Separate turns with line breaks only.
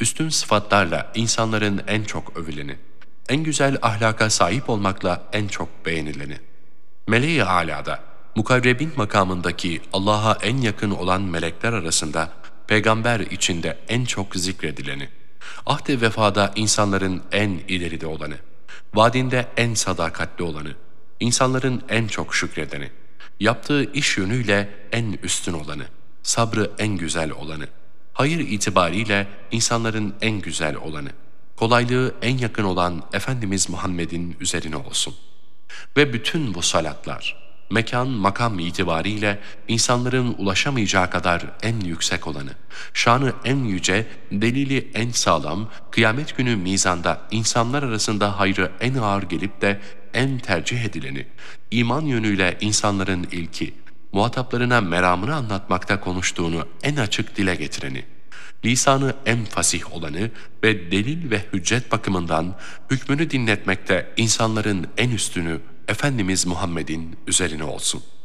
üstün sıfatlarla insanların en çok övüleni, en güzel ahlaka sahip olmakla en çok beğenileni, meleği alada, mukarrebin makamındaki Allah'a en yakın olan melekler arasında peygamber içinde en çok zikredileni, ahd-i vefada insanların en ileride olanı, vaadinde en sadakatli olanı, insanların en çok şükredeni, yaptığı iş yönüyle en üstün olanı, sabrı en güzel olanı, hayır itibariyle insanların en güzel olanı, kolaylığı en yakın olan Efendimiz Muhammed'in üzerine olsun. Ve bütün bu salatlar, mekan makam itibariyle insanların ulaşamayacağı kadar en yüksek olanı, şanı en yüce, delili en sağlam, kıyamet günü mizanda insanlar arasında hayrı en ağır gelip de en tercih edileni, iman yönüyle insanların ilki, muhataplarına meramını anlatmakta konuştuğunu en açık dile getireni, lisanı en fasih olanı ve delil ve hüccet bakımından hükmünü dinletmekte insanların en üstünü Efendimiz Muhammed'in üzerine olsun.